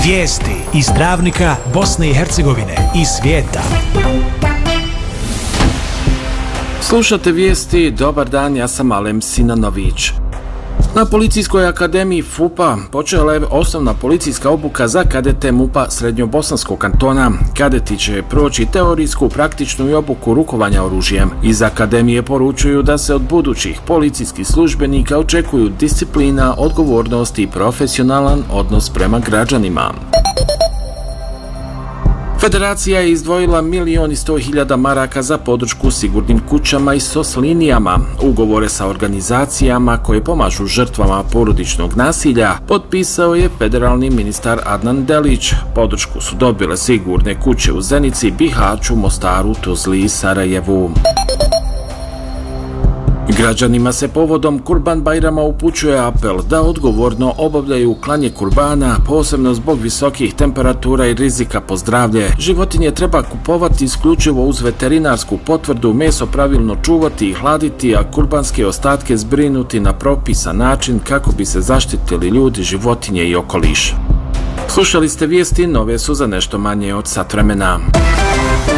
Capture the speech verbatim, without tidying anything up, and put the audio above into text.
Vijesti iz Travnika, Bosne i Hercegovine i svijeta. Slušate vijesti, dobar dan, ja sam Alem Sinanović. Na Policijskoj akademiji F U P-a počela je osnovna policijska obuka za kadete M U P-a Srednjobosanskog kantona. Kadeti će proći teorijsku, praktičnu i obuku rukovanja oružjem. Iz akademije poručuju da se od budućih policijskih službenika očekuju disciplina, odgovornost i profesionalan odnos prema građanima. Federacija je izdvojila milijon i sto hiljada maraka za podršku sigurnim kućama i S O S linijama. Ugovore sa organizacijama koje pomažu žrtvama porodičnog nasilja potpisao je federalni ministar Adnan Delić. Podršku su dobile sigurne kuće u Zenici, Bihaću, Mostaru, Tuzli i Sarajevu. Građanima se povodom Kurban Bajrama upućuje apel da odgovorno obavljaju klanje kurbana, posebno zbog visokih temperatura i rizika po zdravlje. Životinje treba kupovati isključivo uz veterinarsku potvrdu, meso pravilno čuvati i hladiti, a kurbanske ostatke zbrinuti na propisan način kako bi se zaštitili ljudi, životinje i okoliš. Slušali ste vijesti, nove su za nešto manje od sat vremena.